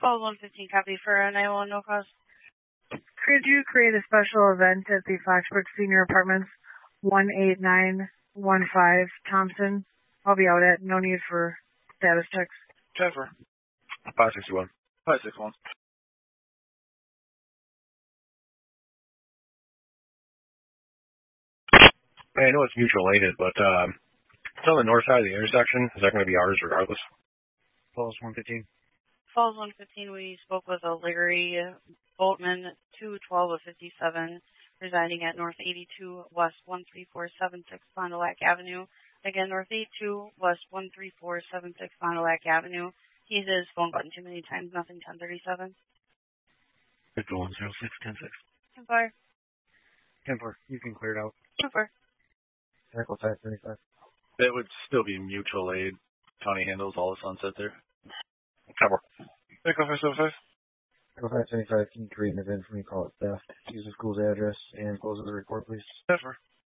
Falls 115, copy for a 911, no cause. Could you create a special event at the Foxbrook Senior Apartments, 18915 Thompson? I'll be out at, no need for status checks. Jennifer. 561. 561. I know it's mutual aided, but it's on the north side of the intersection. Is that going to be ours regardless? Falls 115. Falls 115, we spoke with a Larry Boltman, 212 of 57, residing at North 82 West 13476 Fond du Lac Avenue. Again, North 82 West 13476 Fond du Lac Avenue. He hit his phone button too many times, nothing 1037. 5106 10-6. 10-4. 10-4. You can clear it out. 10-4. Echo 535. That would still be mutual aid. County handles all the sunset there. Cover. Echo 575. Echo 575, can you create an event for me? Call it theft. Use the school's address and close the report, please. Never.